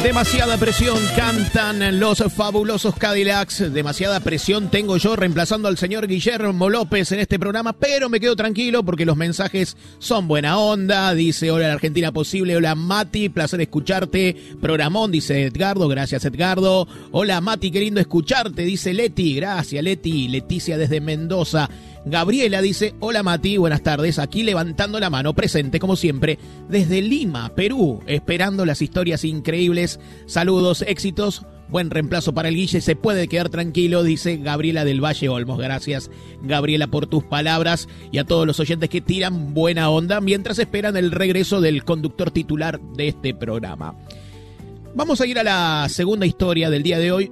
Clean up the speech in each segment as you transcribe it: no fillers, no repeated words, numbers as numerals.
Demasiada presión, cantan los fabulosos Cadillacs. Demasiada presión tengo yo reemplazando al señor Guillermo López en este programa, pero me quedo tranquilo porque los mensajes son buena onda. Dice, hola la Argentina posible, hola Mati, placer escucharte. Programón, dice Edgardo, gracias Edgardo. Hola Mati, qué lindo escucharte, dice Leti, gracias Leti. Leticia desde Mendoza. Gabriela dice, hola Mati, buenas tardes, aquí levantando la mano, presente como siempre, desde Lima, Perú, esperando las historias increíbles. Saludos, éxitos, buen reemplazo para el Guille, se puede quedar tranquilo, dice Gabriela del Valle Olmos. Gracias Gabriela por tus palabras y a todos los oyentes que tiran buena onda mientras esperan el regreso del conductor titular de este programa. Vamos a ir a la segunda historia del día de hoy.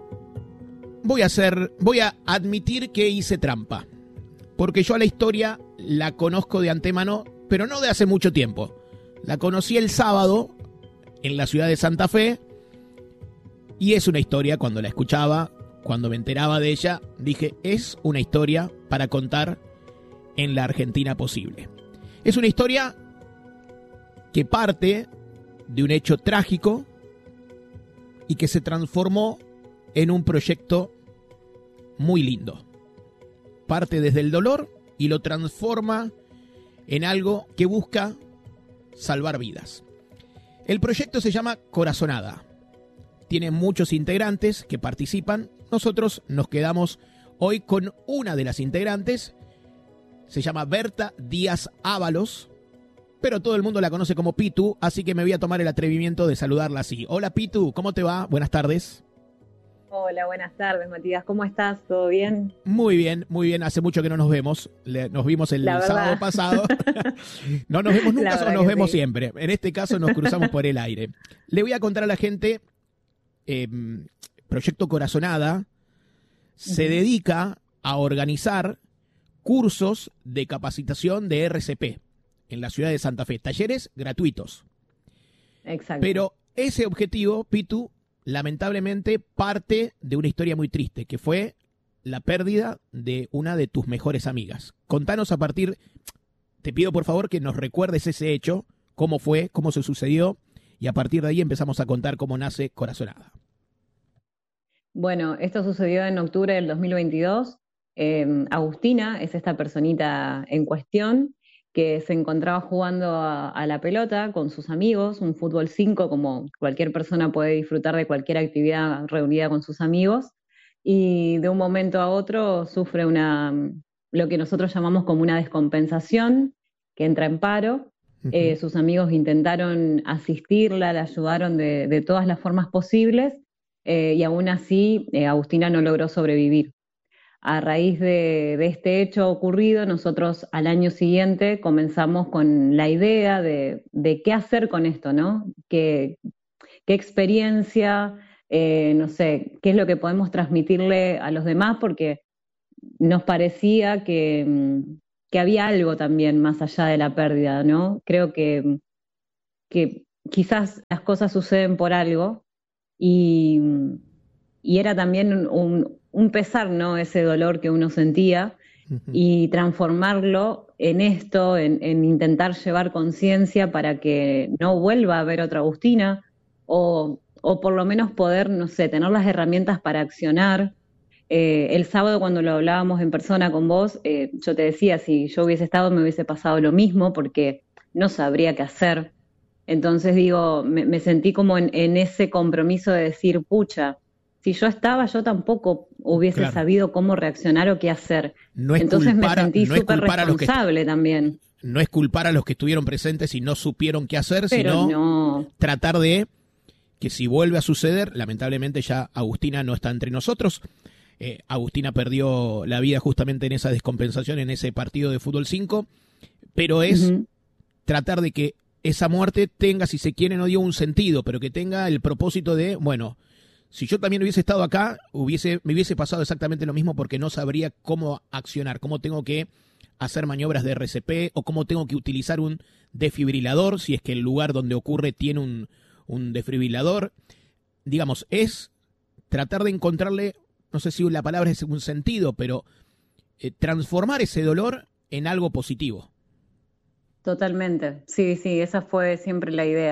Voy a admitir que hice trampa. Porque yo a la historia la conozco de antemano, pero no de hace mucho tiempo. La conocí el sábado en la ciudad de Santa Fe y es una historia, cuando la escuchaba, cuando me enteraba de ella, dije, es una historia para contar en la Argentina posible. Es una historia que parte de un hecho trágico y que se transformó en un proyecto muy lindo. Parte desde el dolor y lo transforma en algo que busca salvar vidas. El proyecto se llama Corazonada. Tiene muchos integrantes que participan. Nosotros nos quedamos hoy con una de las integrantes. Se llama Berta Díaz Ábalos, pero todo el mundo la conoce como Pitu, así que me voy a tomar el atrevimiento de saludarla así. Hola Pitu, ¿cómo te va? Buenas tardes. Hola, buenas tardes, Matías. ¿Cómo estás? ¿Todo bien? Muy bien, muy bien. Hace mucho que no nos vemos. Nos vimos el sábado pasado. No nos vemos nunca o nos vemos siempre. En este caso nos cruzamos por el aire. Le voy a contar a la gente, Proyecto Corazonada se dedica a organizar cursos de capacitación de RCP en la ciudad de Santa Fe. Talleres gratuitos. Exacto. Pero ese objetivo, Pitu, lamentablemente parte de una historia muy triste, que fue la pérdida de una de tus mejores amigas. Contanos te pido por favor que nos recuerdes ese hecho, cómo fue, cómo se sucedió, y a partir de ahí empezamos a contar cómo nace Corazonada. Bueno, esto sucedió en octubre del 2022. Agustina es esta personita en cuestión que se encontraba jugando a la pelota con sus amigos, un fútbol 5, como cualquier persona puede disfrutar de cualquier actividad reunida con sus amigos, y de un momento a otro sufre lo que nosotros llamamos como una descompensación, que entra en paro. Sus amigos intentaron asistirla, la ayudaron de todas las formas posibles, y aún así Agustina no logró sobrevivir. A raíz de este hecho ocurrido, nosotros al año siguiente comenzamos con la idea de qué hacer con esto, ¿no? ¿Qué experiencia, no sé, qué es lo que podemos transmitirle a los demás? Porque nos parecía que había algo también más allá de la pérdida, ¿no? Creo que quizás las cosas suceden por algo y era también un pesar, ¿no? Ese dolor que uno sentía, y transformarlo en esto, en intentar llevar conciencia para que no vuelva a haber otra Agustina, o por lo menos poder, no sé, tener las herramientas para accionar. El sábado cuando lo hablábamos en persona con vos, yo te decía, si yo hubiese estado me hubiese pasado lo mismo porque no sabría qué hacer. Entonces digo, me sentí como en ese compromiso de decir, pucha, si yo estaba, yo tampoco hubiese sabido cómo reaccionar o qué hacer. Entonces me sentí súper responsable también. No es culpar a los que estuvieron presentes y no supieron qué hacer, sino tratar de que si vuelve a suceder, lamentablemente ya Agustina no está entre nosotros. Agustina perdió la vida justamente en esa descompensación, en ese partido de fútbol 5, pero es tratar de que esa muerte tenga, si se quiere, no dio un sentido, pero que tenga el propósito de, bueno, si yo también hubiese estado acá, me hubiese pasado exactamente lo mismo porque no sabría cómo accionar, cómo tengo que hacer maniobras de RCP o cómo tengo que utilizar un desfibrilador, si es que el lugar donde ocurre tiene un desfibrilador. Digamos, es tratar de encontrarle, no sé si la palabra es un sentido, pero transformar ese dolor en algo positivo. Totalmente, sí, esa fue siempre la idea,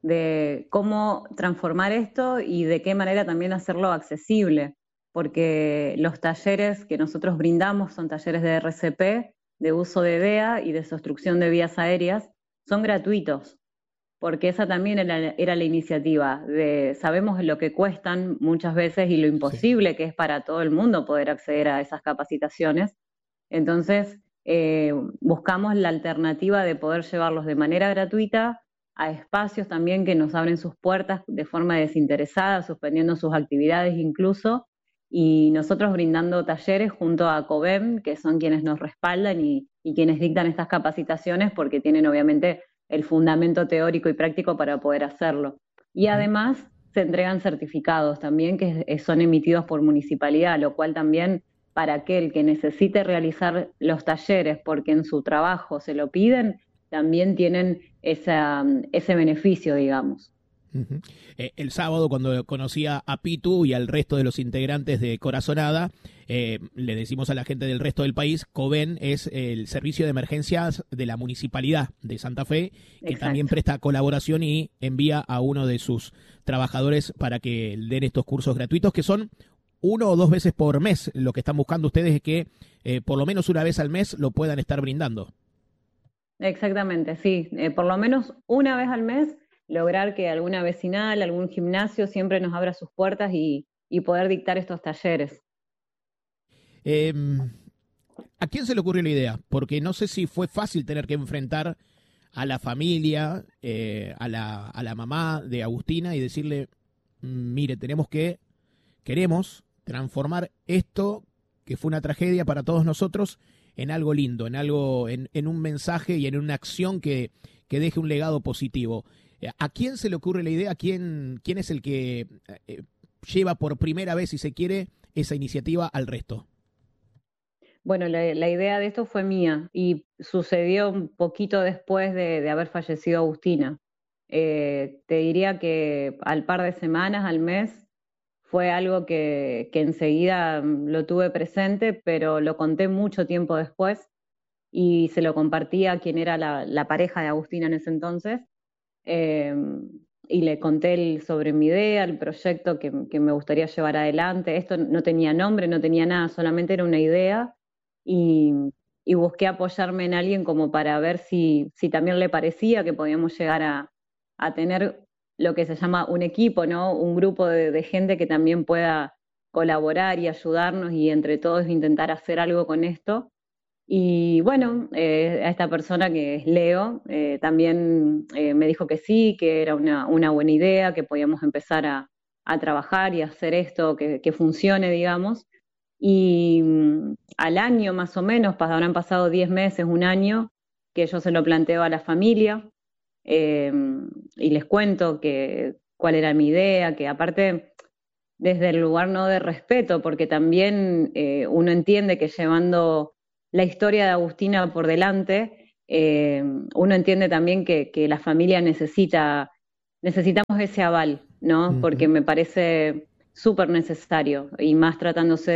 de cómo transformar esto y de qué manera también hacerlo accesible, porque los talleres que nosotros brindamos son talleres de RCP, de uso de DEA y de desobstrucción de vías aéreas, son gratuitos, porque esa también era la iniciativa, sabemos lo que cuestan muchas veces y lo imposible que es para todo el mundo poder acceder a esas capacitaciones. Entonces, buscamos la alternativa de poder llevarlos de manera gratuita a espacios también que nos abren sus puertas de forma desinteresada, suspendiendo sus actividades incluso, y nosotros brindando talleres junto a COBEM, que son quienes nos respaldan y quienes dictan estas capacitaciones, porque tienen obviamente el fundamento teórico y práctico para poder hacerlo. Y además se entregan certificados también que son emitidos por municipalidad, lo cual también para aquel que necesite realizar los talleres porque en su trabajo se lo piden, también tienen ese beneficio, digamos. El sábado, cuando conocí a Pitu y al resto de los integrantes de Corazonada, le decimos a la gente del resto del país, COBEN es el servicio de emergencias de la Municipalidad de Santa Fe, que Exacto. también presta colaboración y envía a uno de sus trabajadores para que den estos cursos gratuitos, que son 1 o 2 veces por mes. Lo que están buscando ustedes es que por lo menos una vez al mes lo puedan estar brindando. Exactamente, sí. Por lo menos una vez al mes lograr que alguna vecinal, algún gimnasio siempre nos abra sus puertas y poder dictar estos talleres. ¿A quién se le ocurrió la idea? Porque no sé si fue fácil tener que enfrentar a la familia, a la mamá de Agustina y decirle, mire, queremos transformar esto, que fue una tragedia para todos nosotros, en algo lindo, en un mensaje y en una acción que deje un legado positivo. ¿A quién se le ocurre la idea? ¿Quién es el que lleva por primera vez, si se quiere, esa iniciativa al resto? Bueno, la idea de esto fue mía y sucedió un poquito después de haber fallecido Agustina. Te diría que al par de semanas, al mes, fue algo que enseguida lo tuve presente, pero lo conté mucho tiempo después y se lo compartí a quien era la pareja de Agustina en ese entonces. eh, y le conté sobre mi idea, el proyecto que me gustaría llevar adelante. Esto no tenía nombre, no tenía nada, solamente era una idea y, y busqué apoyarme en alguien como para ver si también le parecía que podíamos llegar a tener lo que se llama un equipo, ¿no? Un grupo de gente que también pueda colaborar y ayudarnos y entre todos intentar hacer algo con esto. Y bueno, a esta persona que es Leo, también me dijo que sí, que era una buena idea, que podíamos empezar a trabajar y hacer esto que funcione, digamos. Y al año más o menos, habrán pasado 10 meses, un año, que yo se lo planteo a la familia eh, y les cuento cuál era mi idea, que aparte desde el lugar no de respeto, porque también uno entiende que llevando la historia de Agustina por delante, uno entiende también que la familia necesitamos ese aval, ¿no? Porque me parece súper necesario, y más tratándose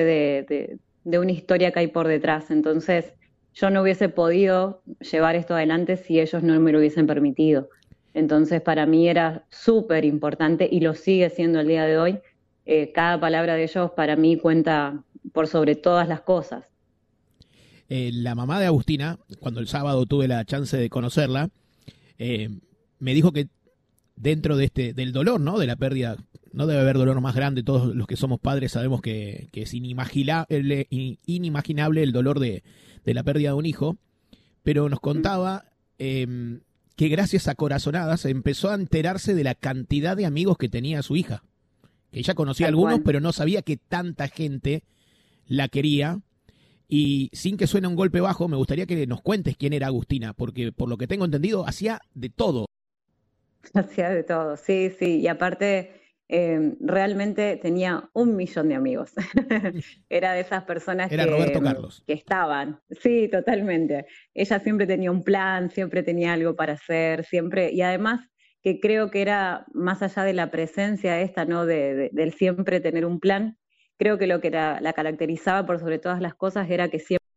de una historia que hay por detrás. Entonces, yo no hubiese podido llevar esto adelante si ellos no me lo hubiesen permitido. Entonces, para mí era súper importante y lo sigue siendo el día de hoy. Cada palabra de ellos para mí cuenta por sobre todas las cosas. La mamá de Agustina, cuando el sábado tuve la chance de conocerla, me dijo que dentro del dolor, ¿no? De la pérdida, no debe haber dolor más grande. Todos los que somos padres sabemos que es inimaginable el dolor de la pérdida de un hijo, pero nos contaba que gracias a Corazonadas empezó a enterarse de la cantidad de amigos que tenía su hija, que ella conocía a algunos, pero no sabía que tanta gente la quería. Y sin que suene un golpe bajo, me gustaría que nos cuentes quién era Agustina, porque por lo que tengo entendido, hacía de todo. Hacía de todo, sí, sí. Y aparte, realmente tenía 1 millón de amigos. Era de esas personas Era Roberto Carlos. que estaban. Sí, totalmente. Ella siempre tenía un plan, siempre tenía algo para hacer, siempre. Y además, que creo que era más allá de la presencia esta, ¿no? Del siempre tener un plan. Creo que lo que la caracterizaba por sobre todas las cosas era que siempre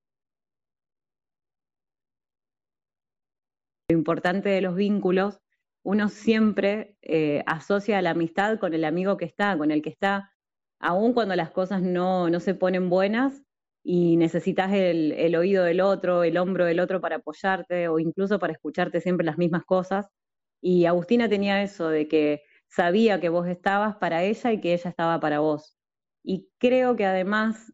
lo importante de los vínculos uno siempre asocia la amistad con el amigo que está, con el que está, aun cuando las cosas no se ponen buenas y necesitas el oído del otro, el hombro del otro para apoyarte o incluso para escucharte siempre las mismas cosas. Y Agustina tenía eso de que sabía que vos estabas para ella y que ella estaba para vos. Y creo que además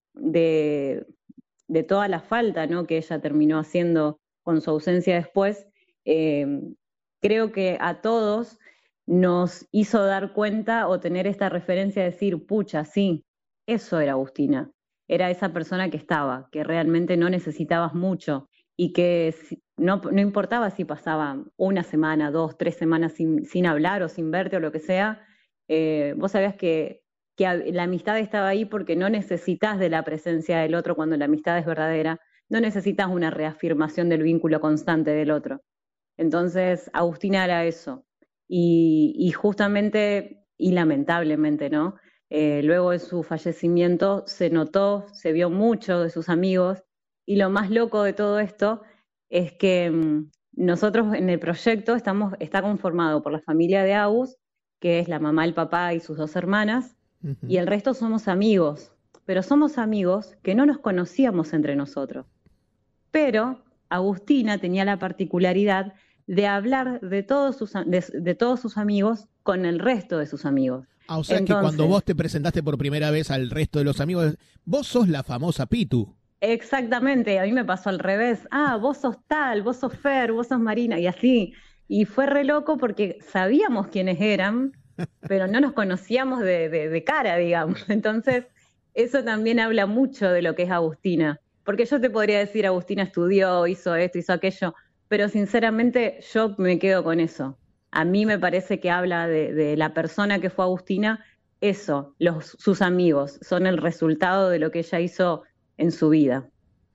de toda la falta, ¿no?, que ella terminó haciendo con su ausencia después, eh, creo que a todos nos hizo dar cuenta o tener esta referencia de decir, pucha, sí, eso era Agustina, era esa persona que estaba, que realmente no necesitabas mucho y que no importaba si pasaba una semana, 2, 3 semanas sin hablar o sin verte o lo que sea, vos sabías que la amistad estaba ahí porque no necesitas de la presencia del otro cuando la amistad es verdadera, no necesitas una reafirmación del vínculo constante del otro. Entonces, Agustina era eso. Y justamente, y lamentablemente, ¿no? Luego de su fallecimiento se notó, se vio mucho de sus amigos, y lo más loco de todo esto es que nosotros en el proyecto está conformado por la familia de Agus, que es la mamá, el papá y sus 2 hermanas, y el resto somos amigos, pero somos amigos que no nos conocíamos entre nosotros. Pero Agustina tenía la particularidad de hablar de todos sus amigos con el resto de sus amigos. O sea, entonces, que cuando vos te presentaste por primera vez al resto de los amigos, vos sos la famosa Pitu. Exactamente, a mí me pasó al revés. Ah, vos sos tal, vos sos Fer, vos sos Marina, y así. Y fue re loco porque sabíamos quiénes eran, pero no nos conocíamos de cara, digamos. Entonces, eso también habla mucho de lo que es Agustina. Porque yo te podría decir, Agustina estudió, hizo esto, hizo aquello, pero sinceramente yo me quedo con eso. A mí me parece que habla de la persona que fue Agustina, eso, sus amigos, son el resultado de lo que ella hizo en su vida.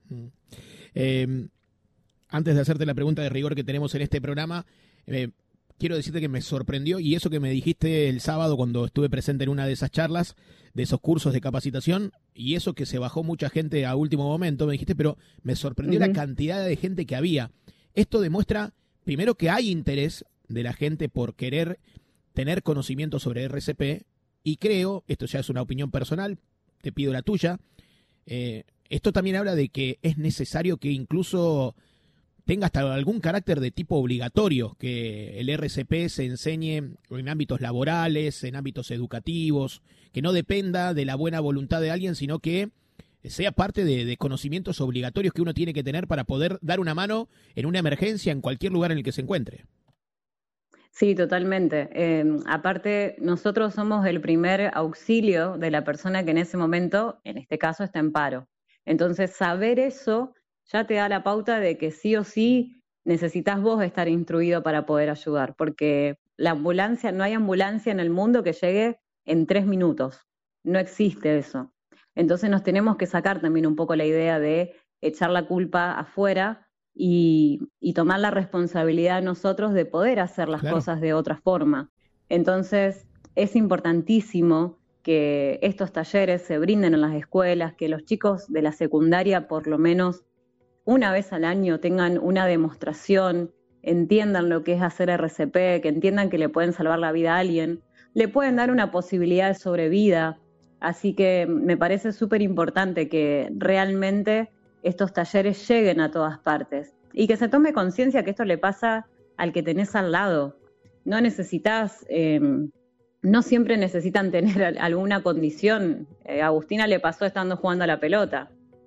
Antes de hacerte la pregunta de rigor que tenemos en este programa, quiero decirte que me sorprendió, y eso que me dijiste el sábado cuando estuve presente en una de esas charlas, de esos cursos de capacitación, y eso que se bajó mucha gente a último momento, me dijiste, pero me sorprendió la cantidad de gente que había. Esto demuestra, primero, que hay interés de la gente por querer tener conocimiento sobre RCP, y creo, esto ya es una opinión personal, te pido la tuya, esto también habla de que es necesario que incluso tenga hasta algún carácter de tipo obligatorio, que el RCP se enseñe en ámbitos laborales, en ámbitos educativos, que no dependa de la buena voluntad de alguien, sino que sea parte de conocimientos obligatorios que uno tiene que tener para poder dar una mano en una emergencia en cualquier lugar en el que se encuentre. Sí, totalmente. Aparte, nosotros somos el primer auxilio de la persona que en ese momento, en este caso, está en paro. Entonces, saber eso ya te da la pauta de que sí o sí necesitas vos estar instruido para poder ayudar, porque la ambulancia, no hay ambulancia en el mundo que llegue en 3 minutos. No existe eso. Entonces nos tenemos que sacar también un poco la idea de echar la culpa afuera y tomar la responsabilidad nosotros de poder hacer las cosas de otra forma. Entonces es importantísimo que estos talleres se brinden en las escuelas, que los chicos de la secundaria por lo menos una vez al año tengan una demostración, entiendan lo que es hacer RCP, que entiendan que le pueden salvar la vida a alguien, le pueden dar una posibilidad de sobrevida. Así que me parece súper importante que realmente estos talleres lleguen a todas partes y que se tome conciencia que esto le pasa al que tenés al lado. No necesitas, no siempre necesitan tener alguna condición. A Agustina le pasó estando jugando a la pelota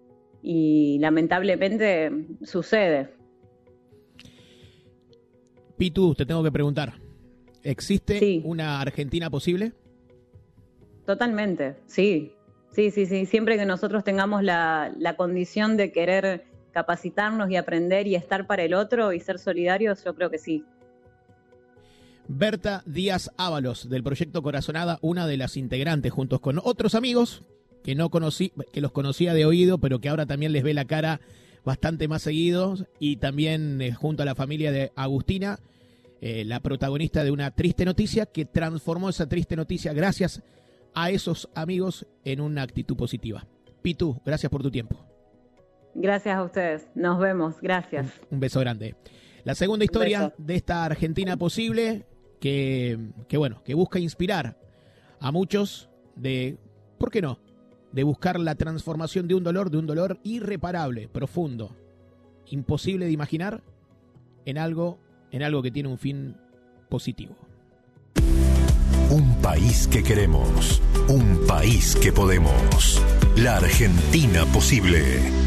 y lamentablemente sucede. Pitu, te tengo que preguntar, ¿existe una Argentina posible? Totalmente, sí. Sí. Siempre que nosotros tengamos la condición de querer capacitarnos y aprender y estar para el otro y ser solidarios, yo creo que sí. Berta Díaz Ábalos, del Proyecto Corazonada, una de las integrantes, juntos con otros amigos que no conocí, que los conocía de oído, pero que ahora también les ve la cara bastante más seguidos, y también junto a la familia de Agustina, la protagonista de una triste noticia que transformó esa triste noticia gracias a esos amigos en una actitud positiva. Pitu, gracias por tu tiempo. Gracias a ustedes. Nos vemos. Gracias. Un beso grande. La segunda historia de esta Argentina posible que busca inspirar a muchos de, ¿por qué no?, de buscar la transformación de un dolor irreparable, profundo, imposible de imaginar, en algo que tiene un fin positivo. Un país que queremos, un país que podemos. La Argentina posible.